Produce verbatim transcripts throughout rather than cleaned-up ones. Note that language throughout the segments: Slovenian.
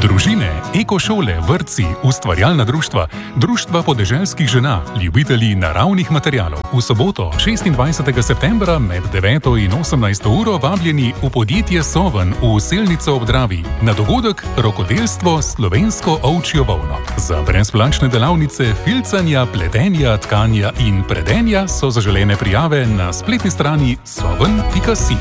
Družine, ekošole, vrtci, ustvarjalna društva, društva podeželskih žena, ljubitelji naravnih materialov. V soboto, šestindvajsetega septembra med deveto in osemnajsto uro vabljeni v podjetje Soven v Selnico ob Dravi na dogodek Rokodelstvo s slovensko ovčjo volno. Za brezplačne delavnice filcanja, pletenja, tkanja in predenja so zaželene prijave na spletni strani soven pika si.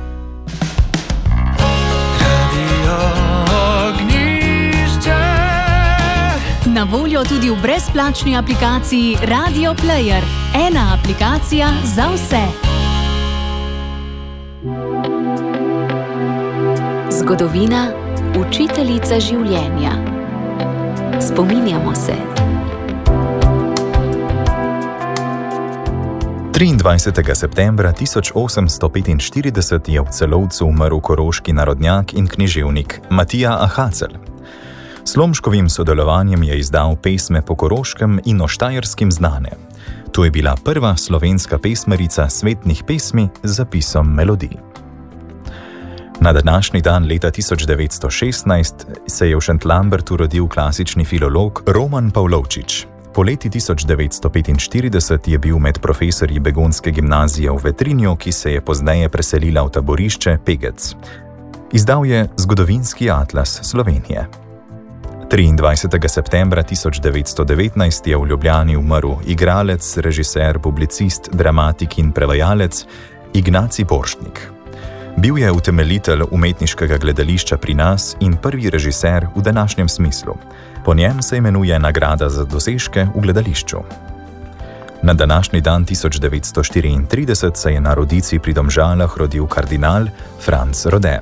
Na voljo tudi v brezplačni aplikaciji Radio Player. Ena aplikacija za vse. Zgodovina, učiteljica življenja. Spominjamo se. triindvajsetega septembra tisoč osemsto petinštirideset je v Celovcu umrl koroški narodnjak in književnik Matija Ahacelj. S Slomškovim sodelovanjem je izdal pesme po koroškem in o Štajerskem znane. To je bila prva slovenska pesmarica svetnih pesmi z zapisom melodij. Na današnji dan leta tisoč devetsto šestnajst se je v Šentlambertu rodil klasični filolog Roman Pavlovčič. Po leti tisoč devetsto petinštirideset je bil med profesorji begunske gimnazije v Vetrinju, ki se je pozneje preselila v taborišče Pegec. Izdal je Zgodovinski atlas Slovenije. triindvajsetega septembra tisoč devetsto devetnajst je v Ljubljani umrl igralec, režiser, publicist, dramatik in prevajalec Ignacij Borštnik. Bil je utemeljitelj umetniškega gledališča pri nas in prvi režiser v današnjem smislu. Po njem se imenuje nagrada za dosežke v gledališču. Na današnji dan tisoč devetsto štiriintrideset se je na Rodici pri Domžalah rodil kardinal Franc Rode.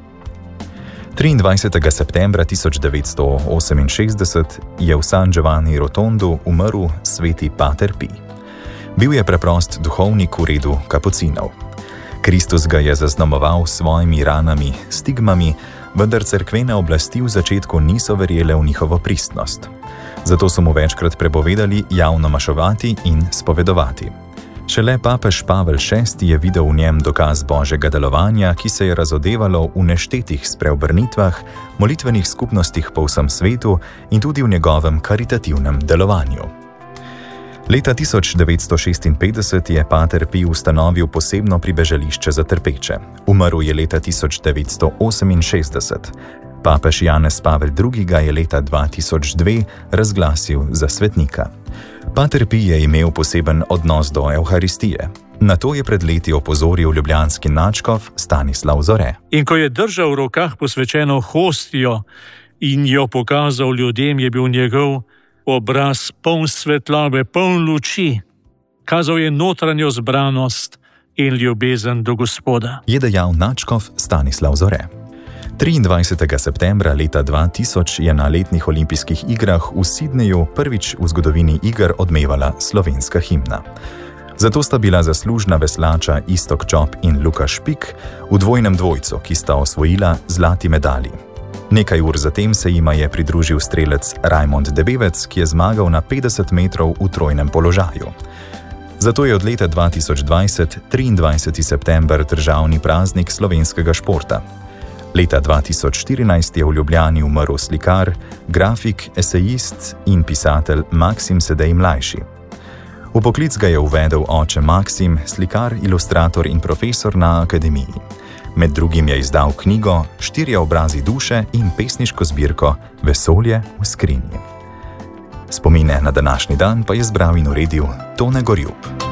triindvajsetega septembra tisoč devetsto oseminšestdeset je v San Giovanni Rotondu umrl sveti Pater Pij. Bil je preprost duhovnik v redu kapucinov. Kristus ga je zaznamoval s svojimi ranami, stigmami, vendar cerkvene oblasti v začetku niso verjele v njihovo pristnost. Zato so mu večkrat prepovedali javno mašovati in spovedovati. Šele papež Pavel šesti je videl v njem dokaz Božjega delovanja, ki se je razodevalo v neštetih spreobrnitvah, molitvenih skupnostih po vsem svetu in tudi v njegovem karitativnem delovanju. Leta tisoč devetsto šestinpetdeset je Pater Pij ustanovil posebno pribežališče za trpeče. Umrl je leta tisoč devetsto oseminšestdeset. Papež Janez Pavel drugi. ga je leta dva tisoč dve razglasil za svetnika. Pater Pij je imel poseben odnos do Evharistije. Na to je pred leti opozoril ljubljanski nadškof Stanislav Zore. In ko je držal v rokah posvečeno hostijo in jo pokazal ljudem, je bil njegov obraz poln svetlobe, poln luči. Kazal je notranjo zbranost in ljubezen do Gospoda. Je dejal nadškof Stanislav Zore. triindvajsetega septembra leta dva tisoč je na letnih olimpijskih igrah v Sidneju prvič v zgodovini iger odmevala slovenska himna. Zato sta bila zaslužna veslača Iztok Čop in Luka Špik v dvojnem dvojcu, ki sta osvojila zlati medalji. Nekaj ur zatem se jima je pridružil strelec Rajmond Debevec, ki je zmagal na petdeset metrov v trojnem položaju. Zato je od leta dva tisoč dvajset triindvajseti september državni praznik slovenskega športa. Leta dva tisoč štirinajst je v Ljubljani umrl slikar, grafik, esejist in pisatelj Maksim Sedej mlajši. V poklic ga je uvedel oče Maksim, slikar, ilustrator in profesor na akademiji. Med drugim je izdal knjigo Štirje obrazi duše in pesniško zbirko Vesolje v skrinji. Spomine na današnji dan pa je zbral in uredil Tone Gorjup.